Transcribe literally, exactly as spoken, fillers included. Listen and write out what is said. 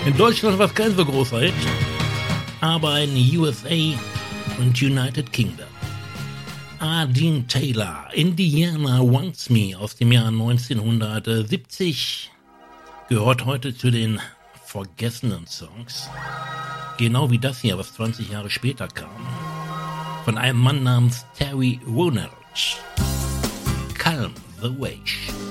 In Deutschland war es kein so großer Hit, aber in U S A und United Kingdom. Dean Taylor, Indiana Wants Me aus dem Jahr neunzehnhundertsiebzig, gehört heute zu den vergessenen Songs. Genau wie das hier, was zwanzig Jahre später kam. Von einem Mann namens Terry Ronald. Calm the Wave.